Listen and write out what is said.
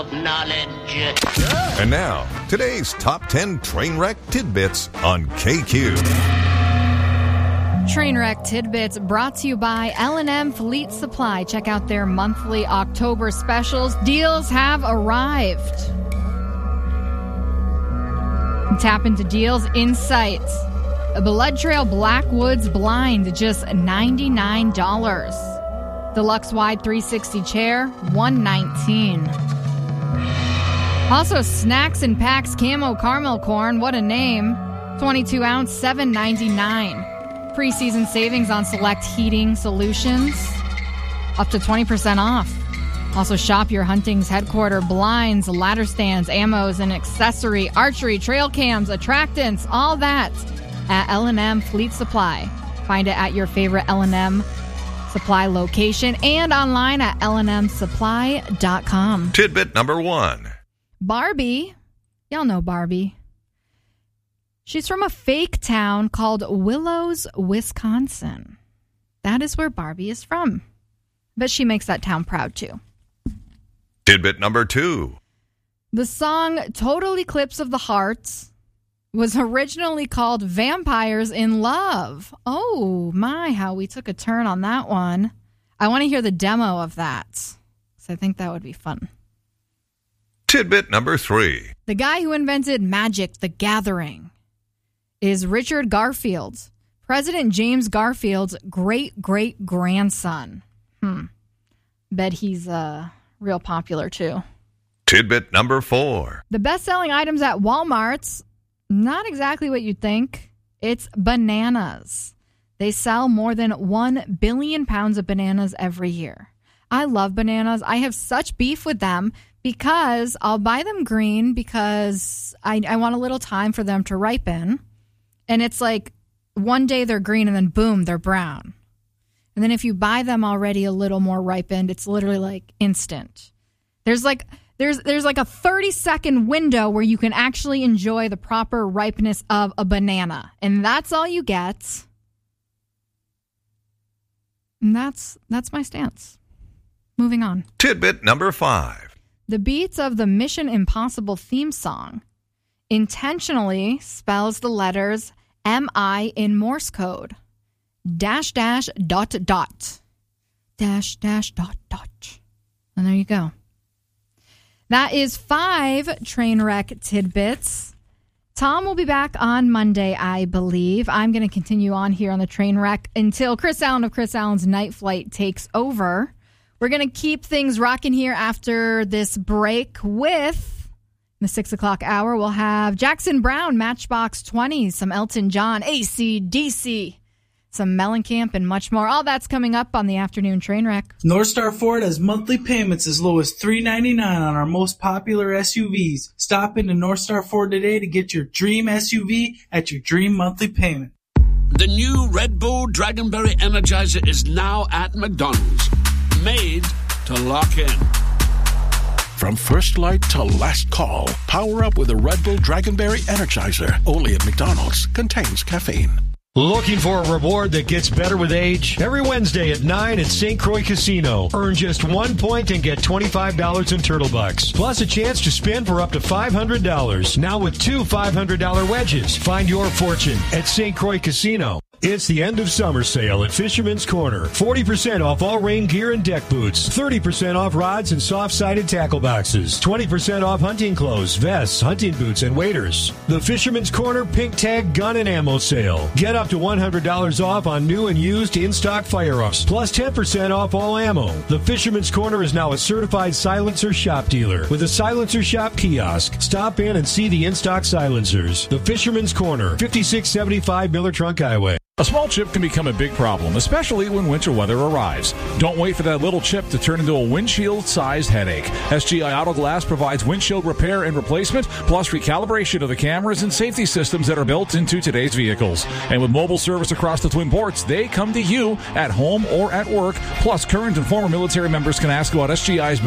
of knowledge. And now, today's top 10 train wreck tidbits on KQ. Trainwreck Tidbits brought to you by L&M Fleet Supply. Check out their monthly October specials. Deals have arrived. Tap into deals insight. A Blood Trail Blackwoods blind, just $99. Deluxe wide 360 chair, $119. Also, Snacks and Packs Camo Caramel Corn, what a name. 22 ounce, $7.99. Preseason savings on select heating solutions, up to 20% off. Also, shop your Hunting's headquarter blinds, ladder stands, ammos, and accessory, archery, trail cams, attractants, all that at L&M Fleet Supply. Find it at your favorite L&M Supply location and online at lnmsupply.com. Tidbit number 1. Barbie. Y'all know Barbie. She's from a fake town called Willows, Wisconsin. That is where Barbie is from. But she makes that town proud, too. Tidbit number 2. The song Total Eclipse of the Heart was originally called Vampires in Love. Oh, my, how we took a turn on that one. I want to hear the demo of that, because I think that would be fun. Tidbit number 3. The guy who invented Magic the Gathering is Richard Garfield, President James Garfield's great-great-grandson. Bet he's real popular, too. Tidbit number 4. The best-selling items at Walmart's, not exactly what you'd think. It's bananas. They sell more than 1 billion pounds of bananas every year. I love bananas. I have such beef with them because I'll buy them green because I want a little time for them to ripen. And it's like one day they're green and then boom, they're brown. And then if you buy them already a little more ripened, it's literally like instant. There's like a 30-second window where you can actually enjoy the proper ripeness of a banana. And that's all you get. And that's my stance. Moving on. Tidbit number 5. The beats of the Mission Impossible theme song intentionally spells the letters MI in Morse code. Dash, dash, dot, dot. Dash, dash, dot, dot. And there you go. That is 5 Trainwreck Tidbits. Tom will be back on Monday, I believe. I'm going to continue on here on the Trainwreck until Chris Allen of Chris Allen's Night Flight takes over. We're going to keep things rocking here after this break with the 6 o'clock hour. We'll have Jackson Brown, Matchbox 20, some Elton John, AC/DC, some Mellencamp, and much more. All that's coming up on the afternoon Trainwreck. North Star Ford has monthly payments as low as $399 on our most popular SUVs. Stop into North Star Ford today to get your dream SUV at your dream monthly payment. The new Red Bull Dragonberry Energizer is now at McDonald's. Made to lock in. From first light to last call, power up with a Red Bull Dragonberry Energizer. Only at McDonald's. Contains caffeine. Looking for a reward that gets better with age? Every Wednesday at 9 at St. Croix Casino. Earn just 1 point and get $25 in Turtle Bucks. Plus a chance to spin for up to $500. Now with 2 $500 wedges. Find your fortune at St. Croix Casino. It's the end of summer sale at Fisherman's Corner. 40% off all rain gear and deck boots. 30% off rods and soft-sided tackle boxes. 20% off hunting clothes, vests, hunting boots, and waders. The Fisherman's Corner Pink Tag Gun and Ammo Sale. Get up to $100 off on new and used in-stock firearms. Plus 10% off all ammo. The Fisherman's Corner is now a certified silencer shop dealer with a silencer shop kiosk. Stop in and see the in-stock silencers. The Fisherman's Corner, 5675 Miller Trunk Highway. A small chip can become a big problem, especially when winter weather arrives. Don't wait for that little chip to turn into a windshield-sized headache. SGI Auto Glass provides windshield repair and replacement, plus recalibration of the cameras and safety systems that are built into today's vehicles. And with mobile service across the Twin Ports, they come to you at home or at work. Plus, current and former military members can ask about SGI's